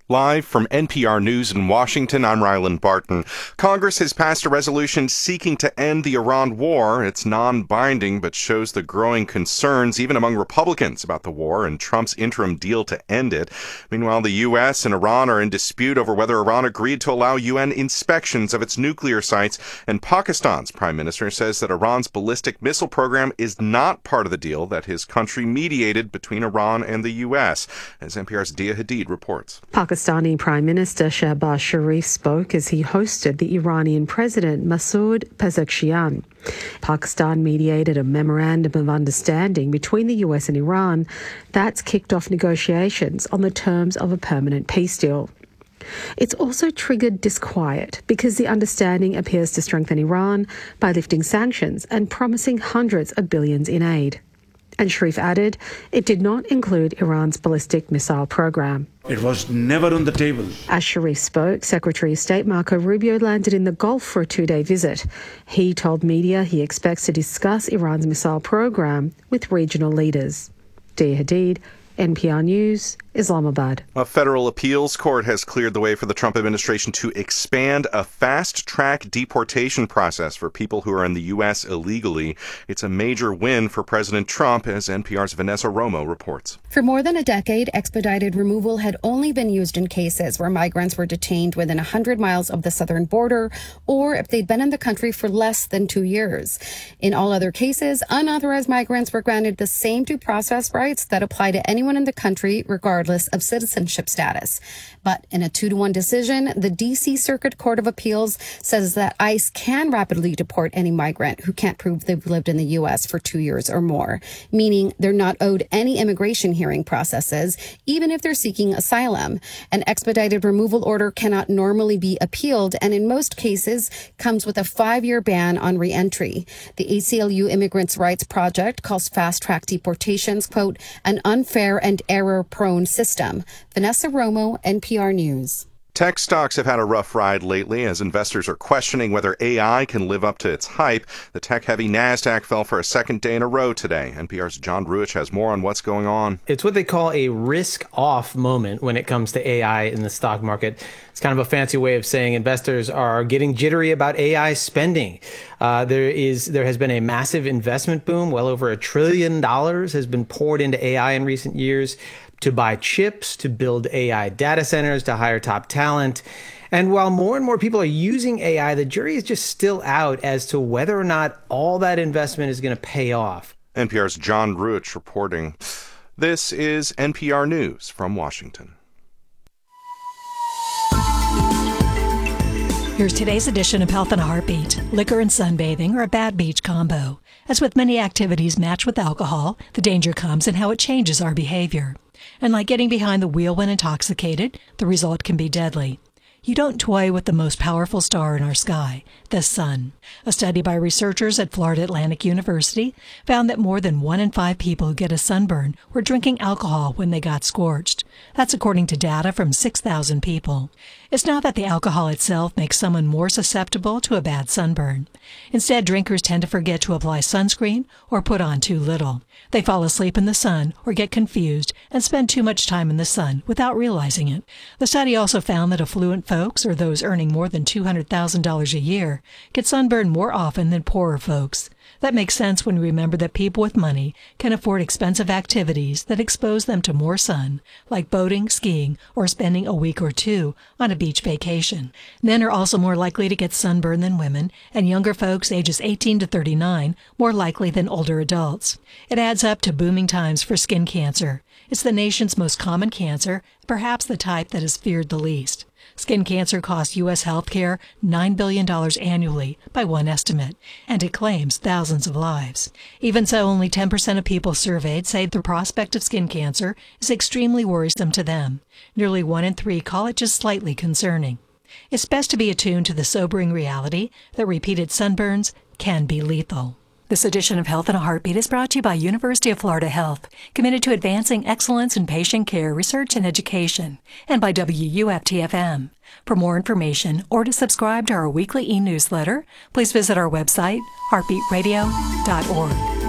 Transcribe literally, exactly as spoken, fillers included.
Live from N P R News in Washington, I'm Ryland Barton. Congress has passed a resolution seeking to end the Iran war. It's non-binding, but shows the growing concerns, even among Republicans, about the war and Trump's interim deal to end it. Meanwhile, the U S and Iran are in dispute over whether Iran agreed to allow U N inspections of its nuclear sites, and Pakistan's prime minister says that Iran's ballistic missile program is not part of the deal that his country mediated between Iran and the U S, as N P R's Dia Hadid reports. Pakistani Prime Minister Shehbaz Sharif spoke as he hosted the Iranian President Masoud Pezeshkian. Pakistan mediated a memorandum of understanding between the U S and Iran that's kicked off negotiations on the terms of a permanent peace deal. It's also triggered disquiet because the understanding appears to strengthen Iran by lifting sanctions and promising hundreds of billions in aid. And Sharif added it did not include Iran's ballistic missile program. It was never on the table. As Sharif spoke, Secretary of State Marco Rubio landed in the Gulf for a two-day visit. He told media he expects to discuss Iran's missile program with regional leaders. Dia Hadid, N P R News, Islamabad. A federal appeals court has cleared the way for the Trump administration to expand a fast-track deportation process for people who are in the U S illegally. It's a major win for President Trump, as N P R's Vanessa Romo reports. For more than a decade, expedited removal had only been used in cases where migrants were detained within one hundred miles of the southern border, or if they'd been in the country for less than two years. In all other cases, unauthorized migrants were granted the same due process rights that apply to anyone in the country, regardless of citizenship status. But in a two to one decision, the D C Circuit Court of Appeals says that ICE can rapidly deport any migrant who can't prove they've lived in the U S for two years or more, meaning they're not owed any immigration hearing processes, even if they're seeking asylum. An expedited removal order cannot normally be appealed, and in most cases comes with a five-year ban on reentry. The A C L U Immigrants' Rights Project calls fast-track deportations, quote, an unfair and error-prone system. Vanessa Romo, N P R News. Tech stocks have had a rough ride lately as investors are questioning whether A I can live up to its hype. The tech-heavy NASDAQ fell for a second day in a row today. N P R's John Ruich has more on what's going on. It's what they call a risk-off moment when it comes to A I in the stock market. It's kind of a fancy way of saying investors are getting jittery about A I spending. Uh, there is there has been a massive investment boom. Well over a trillion dollars has been poured into A I in recent years, to buy chips, to build A I data centers, to hire top talent. And while more and more people are using A I, the jury is just still out as to whether or not all that investment is going to pay off. N P R's John Ruich reporting. This is N P R News from Washington. Here's today's edition of Health in a Heartbeat. Liquor and sunbathing are a bad beach combo. As with many activities matched with alcohol, the danger comes in how it changes our behavior. And like getting behind the wheel when intoxicated, the result can be deadly. You don't toy with the most powerful star in our sky, the sun. A study by researchers at Florida Atlantic University found that more than one in five people who get a sunburn were drinking alcohol when they got scorched. That's according to data from six thousand people. It's not that the alcohol itself makes someone more susceptible to a bad sunburn. Instead, drinkers tend to forget to apply sunscreen or put on too little. They fall asleep in the sun or get confused and spend too much time in the sun without realizing it. The study also found that affluent folks, or those earning more than two hundred thousand dollars a year, get sunburned more often than poorer folks. That makes sense when we remember that people with money can afford expensive activities that expose them to more sun, like boating, skiing, or spending a week or two on a beach vacation. Men are also more likely to get sunburn than women, and younger folks ages eighteen to thirty-nine more likely than older adults. It adds up to booming times for skin cancer. It's the nation's most common cancer, perhaps the type that is feared the least. Skin cancer costs U S healthcare nine billion dollars annually by one estimate, and it claims thousands of lives. Even so, only ten percent of people surveyed say the prospect of skin cancer is extremely worrisome to them. Nearly one in three call it just slightly concerning. It's best to be attuned to the sobering reality that repeated sunburns can be lethal. This edition of Health in a Heartbeat is brought to you by University of Florida Health, committed to advancing excellence in patient care, research, and education, and by W U F T F M. For more information or to subscribe to our weekly e-newsletter, please visit our website, heartbeat radio dot org.